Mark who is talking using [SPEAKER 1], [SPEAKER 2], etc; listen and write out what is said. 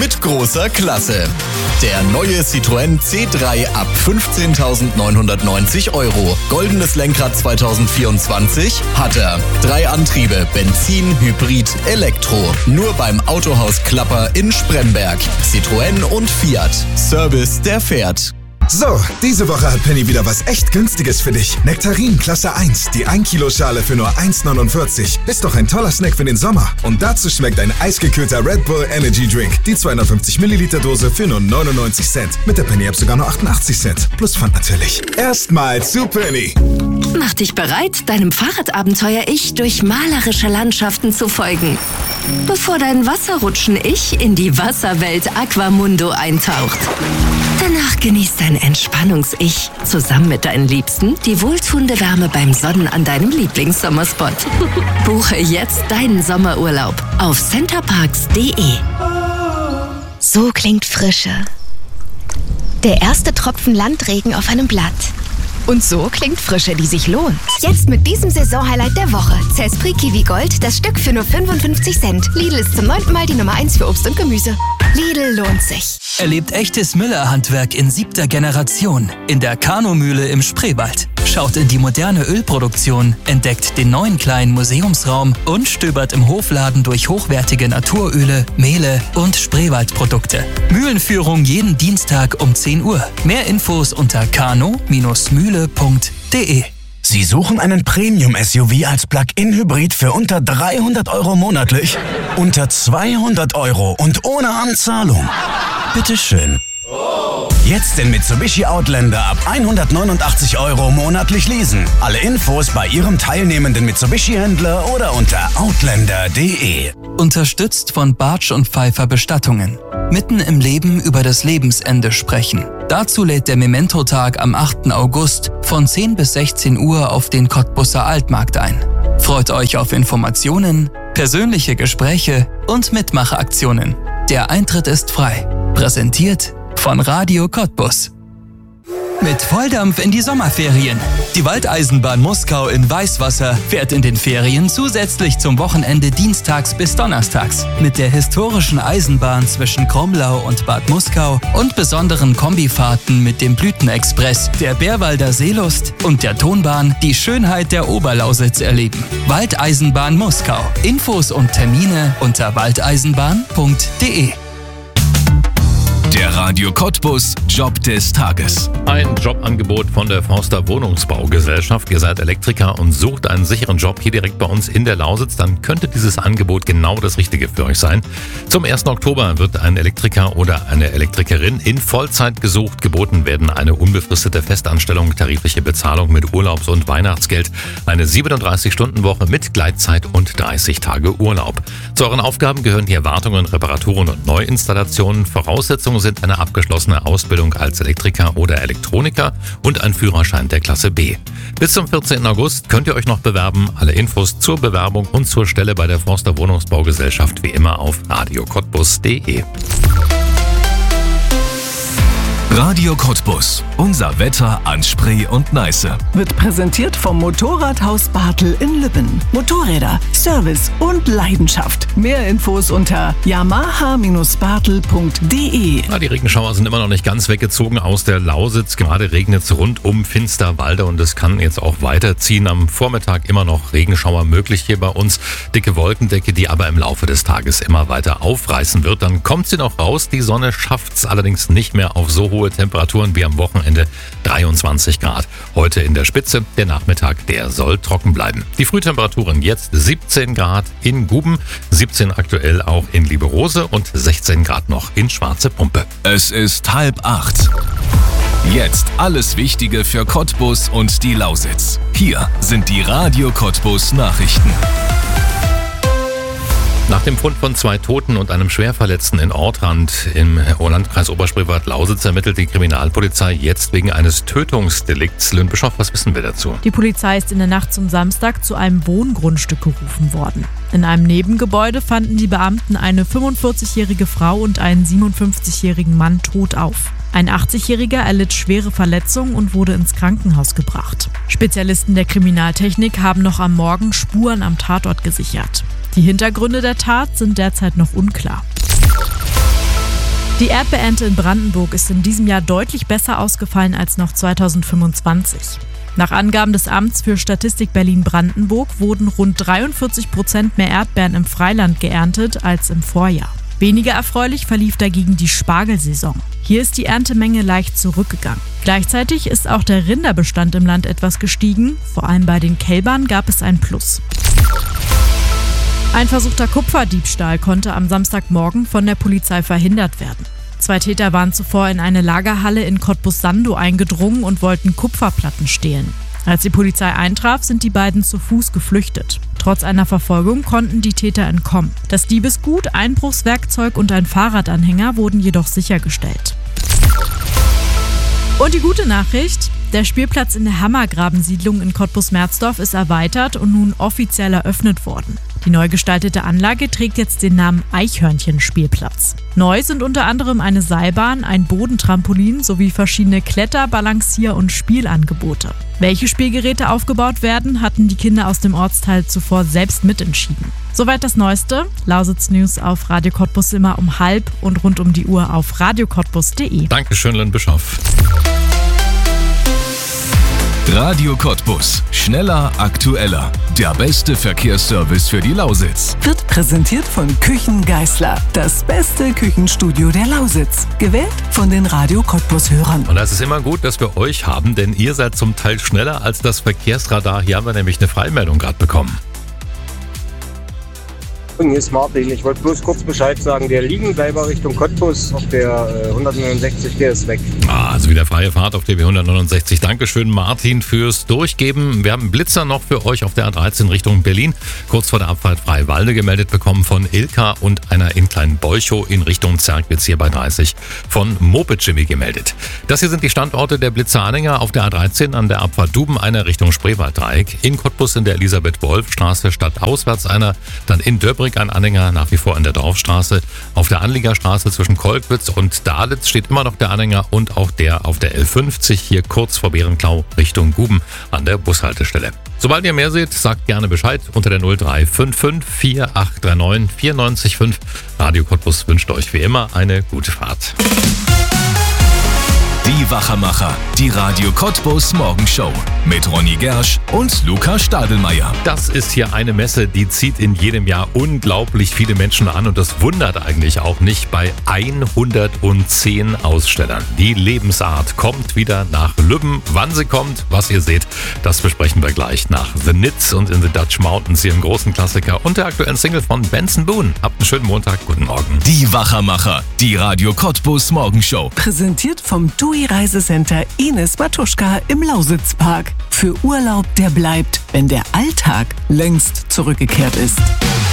[SPEAKER 1] mit großer Klasse. Der neue Citroën C3 ab 15.990 €. Goldenes Lenkrad 2024 hat er. 3 Antriebe, Benzin, Hybrid, Elektro. Nur beim Autohaus Klapper in Spremberg. Citroën und Fiat. Service, der fährt.
[SPEAKER 2] So, diese Woche hat Penny wieder was echt Günstiges für dich. Nektarin Klasse 1, die 1 Kilo Schale für nur 1,49. Ist doch ein toller Snack für den Sommer. Und dazu schmeckt ein eisgekühlter Red Bull Energy Drink. Die 250 Milliliter Dose für nur 99 Cent. Mit der Penny-App sogar nur 88 Cent. Plus Pfand natürlich. Erstmal zu Penny.
[SPEAKER 3] Mach dich bereit, deinem Fahrradabenteuer-Ich durch malerische Landschaften zu folgen. Bevor dein Wasserrutschen-Ich in die Wasserwelt Aquamundo eintaucht. Danach genießt dein Entspannungs-Ich zusammen mit deinen Liebsten die wohltuende Wärme beim Sonnen an deinem Lieblingssommerspot. Buche jetzt deinen Sommerurlaub auf centerparks.de.
[SPEAKER 4] So klingt Frische. Der erste Tropfen Landregen auf einem Blatt. Und so klingt Frische, die sich lohnt. Jetzt mit diesem Saisonhighlight der Woche. Zespri Kiwi Gold, das Stück für nur 55 Cent. Lidl ist zum 9. Mal die Nummer 1 für Obst und Gemüse. Lidl lohnt sich.
[SPEAKER 5] Erlebt echtes Müller-Handwerk in 7. Generation in der Kanumühle im Spreewald. Schaut in die moderne Ölproduktion, entdeckt den neuen kleinen Museumsraum und stöbert im Hofladen durch hochwertige Naturöle, Mehle und Spreewaldprodukte. Mühlenführung jeden Dienstag um 10 Uhr. Mehr Infos unter kano-mühle.de.
[SPEAKER 6] Sie suchen einen Premium-SUV als Plug-in-Hybrid für unter 300 € monatlich? Unter 200 € und ohne Anzahlung? Bitteschön. Jetzt den Mitsubishi Outlander ab 189 € monatlich leasen. Alle Infos bei Ihrem teilnehmenden Mitsubishi-Händler oder unter outlander.de.
[SPEAKER 5] Unterstützt von Bartsch und Pfeiffer Bestattungen. Mitten im Leben über das Lebensende sprechen. Dazu lädt der Memento-Tag am 8. August von 10 bis 16 Uhr auf den Cottbusser Altmarkt ein. Freut euch auf Informationen, persönliche Gespräche und Mitmachaktionen. Der Eintritt ist frei. Präsentiert von Radio Cottbus. Mit Volldampf in die Sommerferien. Die Waldeisenbahn Muskau in Weißwasser fährt in den Ferien zusätzlich zum Wochenende dienstags bis donnerstags. Mit der historischen Eisenbahn zwischen Kromlau und Bad Muskau und besonderen Kombifahrten mit dem Blütenexpress, der Bärwalder Seelust und der Tonbahn die Schönheit der Oberlausitz erleben. Waldeisenbahn Muskau. Infos und Termine unter waldeisenbahn.de.
[SPEAKER 7] Der Radio Cottbus Job des Tages.
[SPEAKER 8] Ein Jobangebot von der Forster Wohnungsbaugesellschaft. Ihr seid Elektriker und sucht einen sicheren Job hier direkt bei uns in der Lausitz, dann könnte dieses Angebot genau das Richtige für euch sein. Zum 1. Oktober wird ein Elektriker oder eine Elektrikerin in Vollzeit gesucht. Geboten werden eine unbefristete Festanstellung, tarifliche Bezahlung mit Urlaubs- und Weihnachtsgeld, eine 37-Stunden-Woche mit Gleitzeit und 30 Tage Urlaub. Zu euren Aufgaben gehören die Wartungen, Reparaturen und Neuinstallationen. Voraussetzungen sind eine abgeschlossene Ausbildung als Elektriker oder Elektroniker und ein Führerschein der Klasse B. Bis zum 14. August könnt ihr euch noch bewerben. Alle Infos zur Bewerbung und zur Stelle bei der Forster Wohnungsbaugesellschaft wie immer auf radiocottbus.de.
[SPEAKER 7] Radio Cottbus. Unser Wetter an Spree und Neiße.
[SPEAKER 9] Wird präsentiert vom Motorradhaus Bartel in Lübben. Motorräder, Service und Leidenschaft. Mehr Infos unter yamaha-bartel.de.
[SPEAKER 8] Die Regenschauer sind immer noch nicht ganz weggezogen aus der Lausitz. Gerade regnet es rund um Finsterwalde und es kann jetzt auch weiterziehen. Am Vormittag immer noch Regenschauer möglich hier bei uns. Dicke Wolkendecke, die aber im Laufe des Tages immer weiter aufreißen wird. Dann kommt sie noch raus. Die Sonne schafft es allerdings nicht mehr auf so hohe Temperaturen wie am Wochenende, 23 Grad. Heute in der Spitze, der Nachmittag, der soll trocken bleiben. Die Frühtemperaturen jetzt 17 Grad in Guben, 17 aktuell auch in Lieberose und 16 Grad noch in Schwarze Pumpe.
[SPEAKER 7] Es ist 7:30. Jetzt alles Wichtige für Cottbus und die Lausitz. Hier sind die Radio Cottbus Nachrichten.
[SPEAKER 8] Nach dem Fund von 2 Toten und einem Schwerverletzten in Ortrand im Landkreis Oberspreewald-Lausitz ermittelt die Kriminalpolizei jetzt wegen eines Tötungsdelikts. Lynn Bischoff, was wissen wir dazu?
[SPEAKER 10] Die Polizei ist in der Nacht zum Samstag zu einem Wohngrundstück gerufen worden. In einem Nebengebäude fanden die Beamten eine 45-jährige Frau und einen 57-jährigen Mann tot auf. Ein 80-Jähriger erlitt schwere Verletzungen und wurde ins Krankenhaus gebracht. Spezialisten der Kriminaltechnik haben noch am Morgen Spuren am Tatort gesichert. Die Hintergründe der Tat sind derzeit noch unklar. Die Erdbeerernte in Brandenburg ist in diesem Jahr deutlich besser ausgefallen als noch 2025. Nach Angaben des Amts für Statistik Berlin-Brandenburg wurden rund 43% mehr Erdbeeren im Freiland geerntet als im Vorjahr. Weniger erfreulich verlief dagegen die Spargelsaison. Hier ist die Erntemenge leicht zurückgegangen. Gleichzeitig ist auch der Rinderbestand im Land etwas gestiegen. Vor allem bei den Kälbern gab es ein Plus. Ein versuchter Kupferdiebstahl konnte am Samstagmorgen von der Polizei verhindert werden. 2 Täter waren zuvor in eine Lagerhalle in Cottbus-Sandow eingedrungen und wollten Kupferplatten stehlen. Als die Polizei eintraf, sind die beiden zu Fuß geflüchtet. Trotz einer Verfolgung konnten die Täter entkommen. Das Diebesgut, Einbruchswerkzeug und ein Fahrradanhänger wurden jedoch sichergestellt. Und die gute Nachricht: Der Spielplatz in der Hammergraben-Siedlung in Cottbus-Merzdorf ist erweitert und nun offiziell eröffnet worden. Die neu gestaltete Anlage trägt jetzt den Namen Eichhörnchen-Spielplatz. Neu sind unter anderem eine Seilbahn, ein Bodentrampolin sowie verschiedene Kletter-, Balancier- und Spielangebote. Welche Spielgeräte aufgebaut werden, hatten die Kinder aus dem Ortsteil zuvor selbst mitentschieden. Soweit das Neueste. Lausitz News auf Radio Cottbus immer um 12:30 und rund um die Uhr auf radiocottbus.de.
[SPEAKER 8] Dankeschön, Len Bischoff.
[SPEAKER 7] Radio Cottbus. Schneller, aktueller. Der beste Verkehrsservice für die Lausitz.
[SPEAKER 9] Wird präsentiert von Küchen Geisler. Das beste Küchenstudio der Lausitz. Gewählt von den Radio Cottbus-Hörern.
[SPEAKER 8] Und das ist immer gut, dass wir euch haben, denn ihr seid zum Teil schneller als das Verkehrsradar. Hier haben wir nämlich eine Freimeldung gerade bekommen.
[SPEAKER 11] Hier ist Martin. Ich wollte bloß kurz Bescheid sagen, der Liegenbleiber Richtung Cottbus auf der 169, der ist weg.
[SPEAKER 8] Also wieder freie Fahrt auf DB 169. Dankeschön, Martin, fürs Durchgeben. Wir haben einen Blitzer noch für euch auf der A13 Richtung Berlin. Kurz vor der Abfahrt Freiwalde gemeldet bekommen von Ilka und einer in Klein-Bolchow in Richtung Zerkwitz hier bei 30 von Moped Jimmy gemeldet. Das hier sind die Standorte der Blitzer-Anhänger auf der A13 an der Abfahrt Duben, einer Richtung Spreewalddreieck. In Cottbus in der Elisabeth-Wolf-Straße stadtauswärts einer, dann in Döbrig ein Anhänger nach wie vor in der Dorfstraße. Auf der Anliegerstraße zwischen Kolkwitz und Dalitz steht immer noch der Anhänger und auch der auf der L50 hier kurz vor Bärenklau Richtung Guben an der Bushaltestelle. Sobald ihr mehr seht, sagt gerne Bescheid unter der 0355 4839 94,5. Radio Cottbus wünscht euch wie immer eine gute Fahrt.
[SPEAKER 7] Die Wachermacher, die Radio Cottbus Morgenshow mit Ronny Gersch und Luca Stadelmeier.
[SPEAKER 8] Das ist hier eine Messe, die zieht in jedem Jahr unglaublich viele Menschen an und das wundert eigentlich auch nicht bei 110 Ausstellern. Die Lebensart kommt wieder nach Lübben. Wann sie kommt, was ihr seht, das besprechen wir gleich nach The Nits und in the Dutch Mountains, hier im großen Klassiker und der aktuellen Single von Benson Boone. Habt einen schönen Montag, guten Morgen.
[SPEAKER 7] Die Wachermacher, die Radio Cottbus Morgenshow.
[SPEAKER 9] Präsentiert vom TUI Reisecenter Ines Matuschka im Lausitzpark. Für Urlaub, der bleibt, wenn der Alltag längst zurückgekehrt ist.